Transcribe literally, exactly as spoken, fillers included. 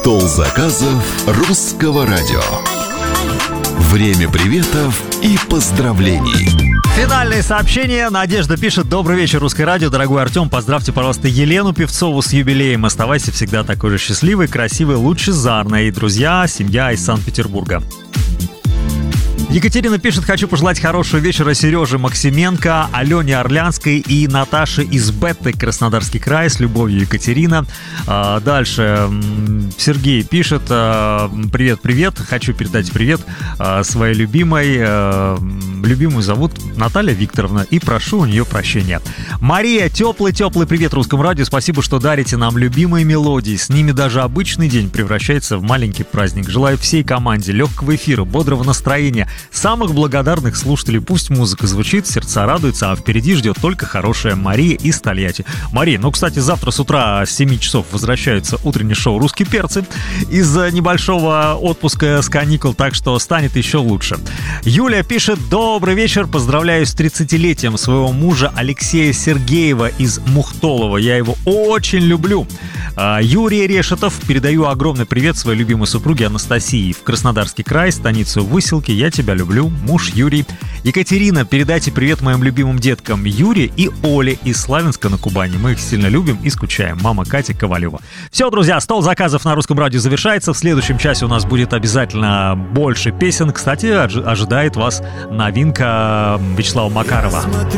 Стол заказов русского радио. Время приветов и поздравлений. Финальное сообщение. Надежда пишет: добрый вечер, Русское радио. Дорогой Артем, поздравьте, пожалуйста, Елену Певцову с юбилеем. Оставайся всегда такой же счастливой, красивой, лучезарной. И друзья, семья из Санкт-Петербурга. Екатерина пишет: хочу пожелать хорошего вечера Сереже Максименко, Алене Орлянской и Наташе из Бетты, Краснодарский край. С любовью, Екатерина. А, дальше Сергей пишет: привет-привет, хочу передать привет а, своей любимой. А, любимую зовут Наталья Викторовна, и прошу у нее прощения. Мария, теплый-теплый привет Русскому радио. Спасибо, что дарите нам любимые мелодии. С ними даже обычный день превращается в маленький праздник. Желаю всей команде легкого эфира, бодрого настроения, самых благодарных слушателей. Пусть музыка звучит, сердца радуются, а впереди ждет только хорошая. Мария из Тольятти. Мария, ну, кстати, завтра с утра с семи часов возвращается утреннее шоу «Русские перцы» из-за небольшого отпуска с каникул, так что станет еще лучше. Юля пишет: добрый вечер, поздравляю с тридцатилетием своего мужа Алексея Сергеева из Мухтолова. Я его очень люблю. Юрий Решетов, передаю огромный привет своей любимой супруге Анастасии в Краснодарский край, станицу Выселки. Я тебя люблю, муж Юрий. Екатерина, передайте привет моим любимым деткам Юре и Оле из Славянска на Кубани. Мы их сильно любим и скучаем. Мама Катя Ковалева. Все, друзья, стол заказов на Русском радио завершается. В следующем часе у нас будет обязательно больше песен. Кстати, ожидает вас новинка Вячеслава Макарова.